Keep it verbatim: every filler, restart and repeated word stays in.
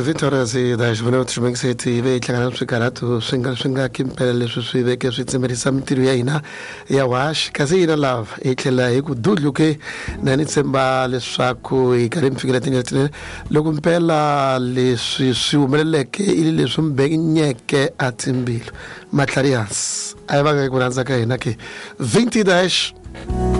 vinte horas e dez minutos, bem que se tive tlangana swikarato swinga swinga kimpelele swive ke switsemerisa mintirho ya hina ya wash kasi hina lava hi tlhela hi ku dudluke na ni tshemba leswaku hi karhi mi fikela tinyatsini loko mpela leswi swi humeleleke ili leswi mbenyeke a timbilu matlhari hansi a hi vanga ku rhandza ka hina ke vinte dash